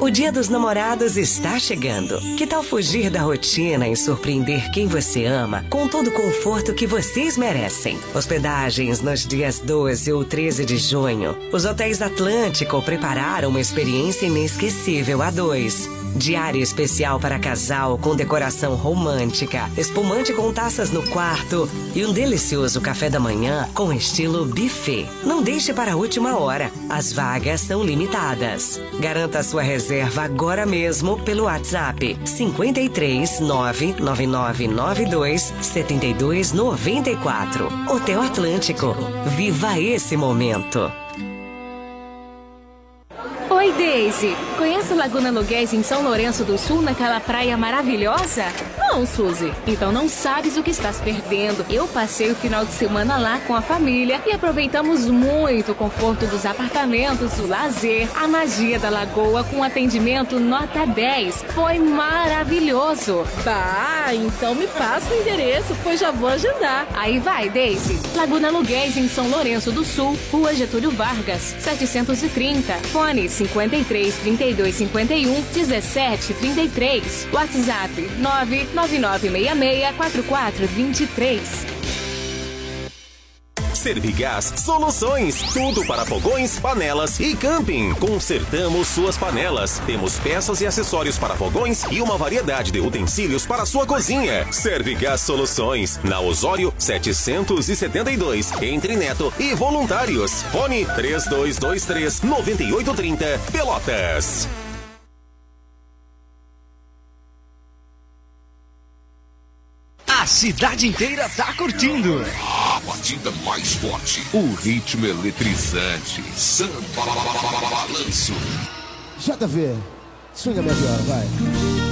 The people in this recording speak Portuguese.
O Dia dos Namorados está chegando. Que tal fugir da rotina e surpreender quem você ama com todo o conforto que vocês merecem? Hospedagens nos dias 12 ou 13 de junho. Os Hotéis Atlântico prepararam uma experiência inesquecível a dois. Diária especial para casal com decoração romântica, espumante com taças no quarto e um delicioso café da manhã com estilo buffet. Não deixe para a última hora. As vagas são limitadas. Garanta sua reserva agora mesmo pelo WhatsApp 53 99992 7294. Hotel Atlântico. Viva esse momento. Oi, Daisy. Conhece Laguna Lugués em São Lourenço do Sul, naquela praia maravilhosa? Não, Suzy. Então não sabes o que estás perdendo. Eu passei o final de semana lá com a família e aproveitamos muito o conforto dos apartamentos, o lazer, a magia da lagoa com atendimento nota 10. Foi maravilhoso. Bah, então me passa o endereço, pois já vou agendar. Aí vai, Daisy. Laguna Lugués em São Lourenço do Sul, Rua Getúlio Vargas, 730. Fone 53 32 51 17 33. WhatsApp 99966 4423. Servigás Soluções, tudo para fogões, panelas e camping. Consertamos suas panelas. Temos peças e acessórios para fogões e uma variedade de utensílios para sua cozinha. Servigás Soluções, na Osório 772, entre Neto e Voluntários. Fone 3223-9830, Pelotas. A cidade inteira tá curtindo. A batida mais forte, o ritmo eletrizante, samba balanço. JV, swinga minha viola, vai.